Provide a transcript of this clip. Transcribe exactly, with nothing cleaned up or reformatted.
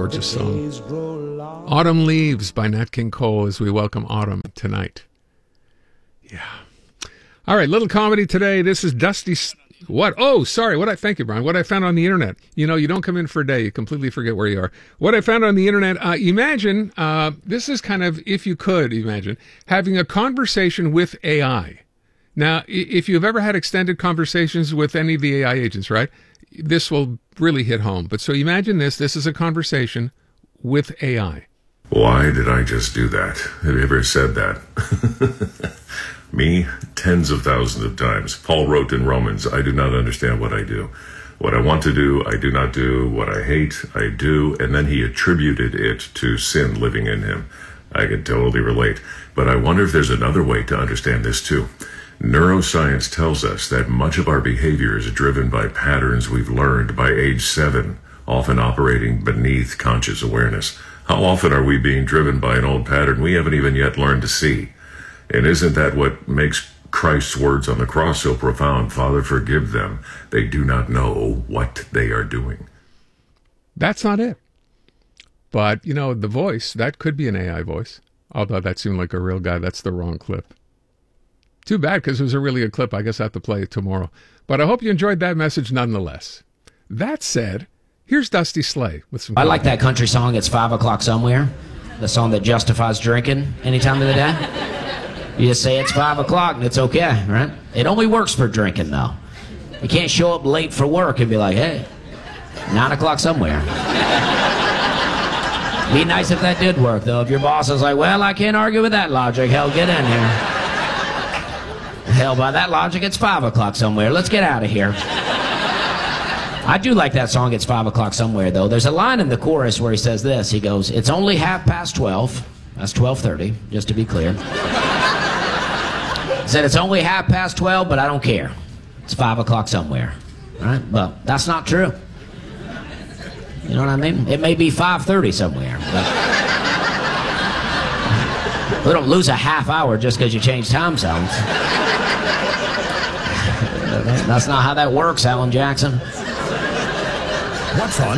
gorgeous song. Autumn Leaves by Nat King Cole as we welcome autumn tonight. Yeah. All right, little comedy today. This is Dusty... What? Oh, sorry. What I thank you, Brian. What I found on the internet. You know, you don't come in for a day. You completely forget where you are. What I found on the internet. Uh, imagine, uh, this is kind of, if you could imagine, having a conversation with A I. Now, if you've ever had extended conversations with any of the A I agents, right, this will really hit home. But so imagine this. This is a conversation with A I. Why did I just do that? Have you ever said that? Me, tens of thousands of times. Paul wrote in Romans, I do not understand what I do. What I want to do, I do not do. What I hate, I do. And then he attributed it to sin living in him. I can totally relate. But I wonder if there's another way to understand this too. Neuroscience tells us that much of our behavior is driven by patterns we've learned by age seven, often operating beneath conscious awareness. How often are we being driven by an old pattern we haven't even yet learned to see? And isn't that what makes Christ's words on the cross so profound? Father, forgive them. They do not know what they are doing. That's not it. But, you know, the voice, that could be an A I voice. Although that seemed like a real guy. That's the wrong clip. Too bad, because it was a really good clip. I guess I have to play it tomorrow. But I hope you enjoyed that message nonetheless. That said, here's Dusty Slay with some... I like that country song, It's Five O'Clock Somewhere. The song that justifies drinking any time of the day. You just say it's five o'clock and it's okay, right? It only works for drinking, though. You can't show up late for work and be like, hey, nine o'clock somewhere. Be nice if that did work, though. If your boss is like, well, I can't argue with that logic. Hell, get in here. Hell, by that logic, it's five o'clock somewhere. Let's get out of here. I do like that song, It's Five O'Clock Somewhere, though. There's a line in the chorus where he says this. He goes, it's only half past twelve. That's twelve thirty, just to be clear. He said, it's only half past twelve, but I don't care. It's five o'clock somewhere. All right? But that's not true. You know what I mean? It may be five thirty somewhere. But we don't lose a half hour just because you change time zones. That's not how that works, Alan Jackson. What fun.